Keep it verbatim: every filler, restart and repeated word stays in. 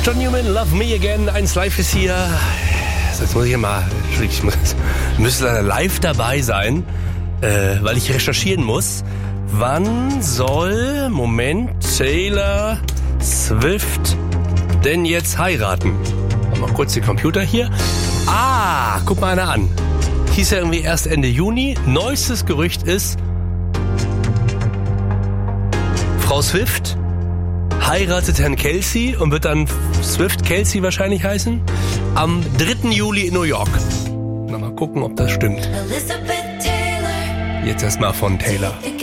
John Newman, Love Me Again, eins live ist hier. Jetzt muss ich mal, ich muss, müsste leider live dabei sein, äh, weil ich recherchieren muss. Wann soll, Moment, Taylor Swift denn jetzt heiraten? Mal kurz den Computer hier. Ah, guck mal einer an. Hieß ja irgendwie erst Ende Juni. Neuestes Gerücht ist, Frau Swift heiratet Herrn Kelsey und wird dann Swift Kelsey wahrscheinlich heißen, am dritten Juli in New York. Na, mal gucken, ob das stimmt. Jetzt erstmal von Taylor.